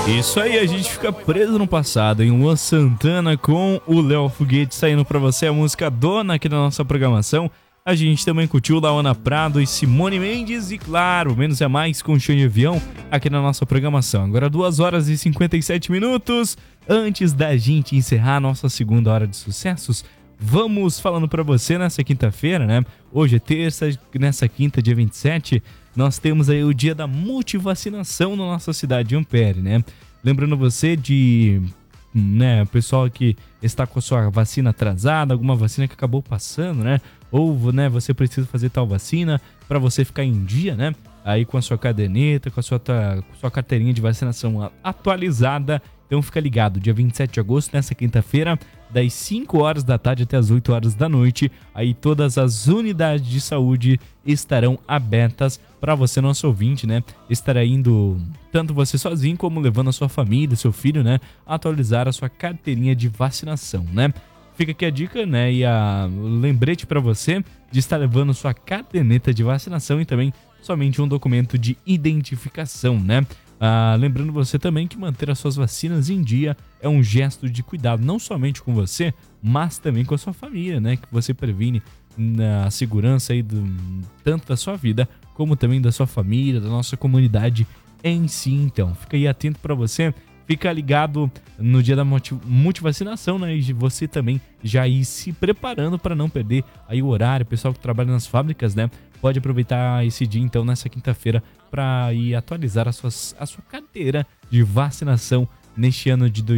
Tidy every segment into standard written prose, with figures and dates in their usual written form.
Isso aí, a gente fica preso no passado em Luan Santana com o Léo Foguete saindo pra você a música Dona aqui na nossa programação. A gente também curtiu Laona Prado e Simone Mendes e, claro, Menos é Mais com Chão de Avião aqui na nossa programação. Agora 2 horas e 57 minutos. Antes da gente encerrar a nossa segunda hora de sucessos, vamos falando pra você nessa quinta-feira, né? Hoje é terça, nessa quinta, dia 27, nós temos aí o dia da multivacinação na nossa cidade de Ampere, né? Lembrando você de, né, pessoal que está com a sua vacina atrasada, alguma vacina que acabou passando, né? Ou, né, você precisa fazer tal vacina para você ficar em dia, né? Aí com a sua caderneta, com a sua carteirinha de vacinação atualizada. Então fica ligado, dia 27 de agosto, nessa quinta-feira, das 5 horas da tarde até as 8 horas da noite, aí todas as unidades de saúde estarão abertas para você, nosso ouvinte, né? Estará indo tanto você sozinho como levando a sua família, seu filho, né? A atualizar a sua carteirinha de vacinação, né? Fica aqui a dica, né? E o lembrete para você de estar levando sua caderneta de vacinação e também somente um documento de identificação, né? Lembrando você também que manter as suas vacinas em dia é um gesto de cuidado, não somente com você, mas também com a sua família, né? Que você previne a segurança aí tanto da sua vida, como também da sua família, da nossa comunidade em si. Então, fica aí atento para você, fica ligado no dia da multivacinação, né? E você também já ir se preparando para não perder aí o horário. O pessoal que trabalha nas fábricas, né? Pode aproveitar esse dia, então, nessa quinta-feira, para ir atualizar a sua carteira de vacinação neste ano de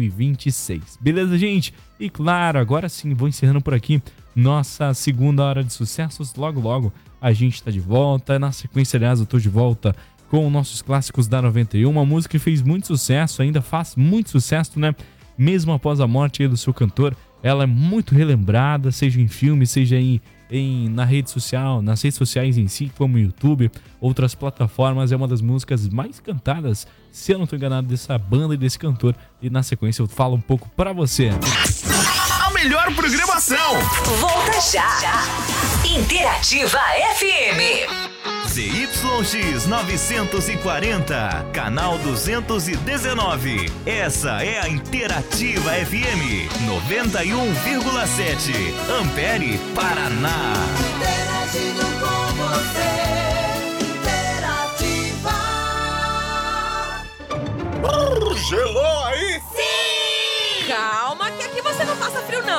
2026. Beleza, gente? E claro, agora sim, vou encerrando por aqui nossa segunda hora de sucessos. Logo, logo, a gente está de volta. Na sequência, aliás, eu tô de volta com nossos clássicos da 91. Uma música que fez muito sucesso, ainda faz muito sucesso, né? Mesmo após a morte do seu cantor, ela é muito relembrada, seja em filme, seja na rede social, nas redes sociais em si, como o YouTube, outras plataformas. É uma das músicas mais cantadas, se eu não estou enganado, dessa banda e desse cantor. E na sequência eu falo um pouco pra você. A melhor programação. Volta já. Interativa FM. ZYX 940, canal 219. Essa é a Interativa FM 91,7, Ampere, Paraná. Interagindo com você, Interativa. Gelou aí? Sim! Calma que aqui você não passa frio não.